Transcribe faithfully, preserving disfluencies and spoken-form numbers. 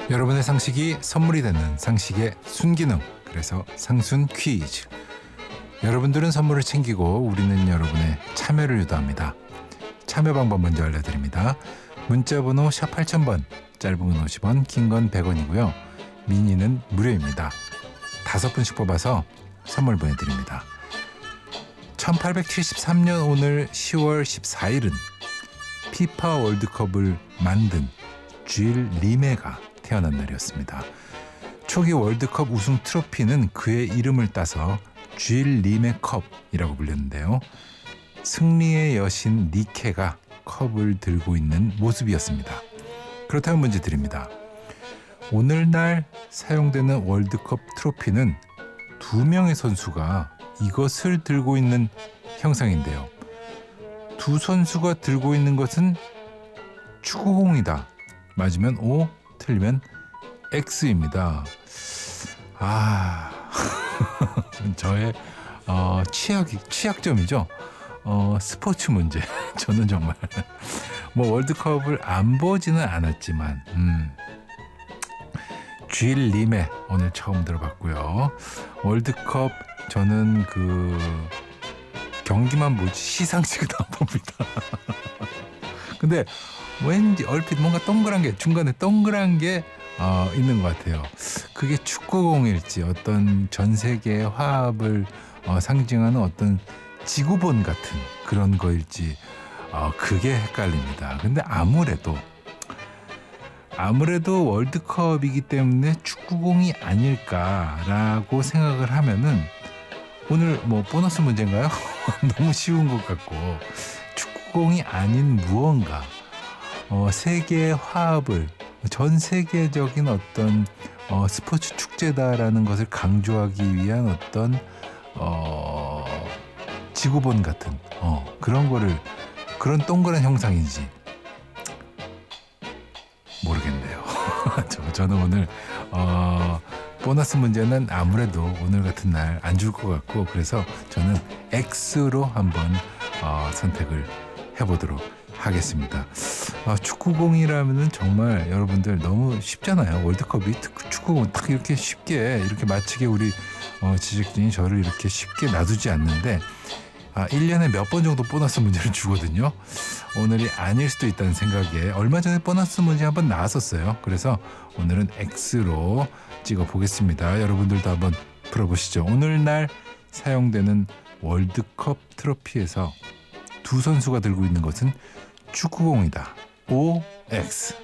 여러분의 상식이 선물이 되는 상식의 순기능, 그래서 상순 퀴즈. 여러분들은 선물을 챙기고 우리는 여러분의 참여를 유도합니다. 참여 방법 먼저 알려드립니다. 문자번호 샵 팔천 번, 짧은 건 오십 원, 긴 건 백 원이고요. 미니는 무료입니다. 다섯 분씩 뽑아서 선물 보내드립니다. 천팔백칠십삼 년 오늘 시월 십사일은 피파 월드컵을 만든 쥘 리메가 태어난 날이었습니다. 초기 월드컵 우승 트로피는 그의 이름을 따서 쥘 리메 컵이라고 불렸는데요. 승리의 여신 니케가 컵을 들고 있는 모습이었습니다. 그렇다면 문제 드립니다. 오늘날 사용되는 월드컵 트로피는 두 명의 선수가 이것을 들고 있는 형상인데요. 두 선수가 들고 있는 것은 축구공이다. 맞으면 O, 틀리면 X입니다. 아, 저의 어, 취약, 취약점이죠. 어, 스포츠 문제. 저는 정말 뭐 월드컵을 안 보지는 않았지만 음, 쥘 리메 오늘 처음 들어봤고요. 월드컵 저는 그 경기만 보지 시상식은 안 봅니다. 근데 왠지 얼핏 뭔가 동그란 게 중간에 동그란 게 어, 있는 것 같아요. 그게 축구공일지 어떤 전 세계의 화합을 어, 상징하는 어떤 지구본 같은 그런 거일지 어, 그게 헷갈립니다. 근데 아무래도 아무래도 월드컵이기 때문에 축구공이 아닐까라고 생각을 하면은 오늘 뭐 보너스 문제인가요? 너무 쉬운 것 같고 축구공이 아닌 무언가 어, 세계의 화합을 전 세계적인 어떤 어, 스포츠 축제다라는 것을 강조하기 위한 어떤 어, 지구본 같은 어, 그런 거를 그런 동그란 형상인지 모르겠네요. 저, 저는 오늘 어, 보너스 문제는 아무래도 오늘 같은 날 안 줄 것 같고 그래서 저는 X로 한번 어, 선택을 해보도록 하겠습니다. 아, 축구공이라면은 정말 여러분들 너무 쉽잖아요. 월드컵이 축구공 딱 이렇게 쉽게 이렇게 맞히게 우리 어, 지식진이 저를 이렇게 쉽게 놔두지 않는데 아, 일 년에 몇 번 정도 보너스 문제를 주거든요. 오늘이 아닐 수도 있다는 생각에 얼마 전에 보너스 문제 한번 나왔었어요. 그래서 오늘은 X로 찍어보겠습니다. 여러분들도 한번 풀어보시죠. 오늘날 사용되는 월드컵 트로피에서 두 선수가 들고 있는 것은 축구공이다. O, X.